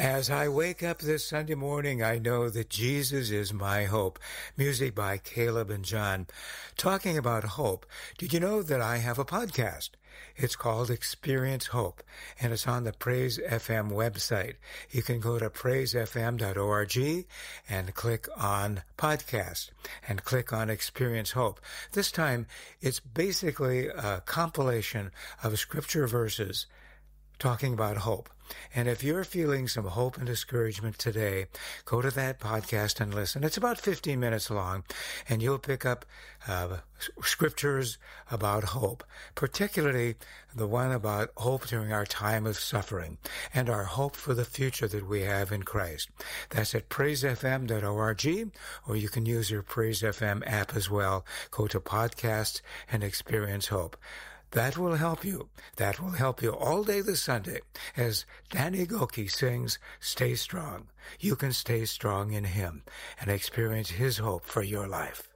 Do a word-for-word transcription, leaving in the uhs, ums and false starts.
As I wake up this Sunday morning, I know that Jesus is my hope. Music by Caleb and John. Talking about hope, did you know that I have a podcast? It's called Experience Hope, and it's on the Praise F M website. You can go to praise f m dot org and click on podcast and click on Experience Hope. This time, it's basically a compilation of scripture verses talking about hope. And if you're feeling some hope and discouragement today, go to that podcast and listen. It's about fifteen minutes long, and you'll pick up uh, scriptures about hope, particularly the one about hope during our time of suffering and our hope for the future that we have in Christ. That's at praise f m dot org, or you can use your Praise F M app as well. Go to podcasts and experience hope. That will help you. That will help you all day this Sunday as Danny Gokey sings, Stay Strong. You can stay strong in Him and experience His hope for your life.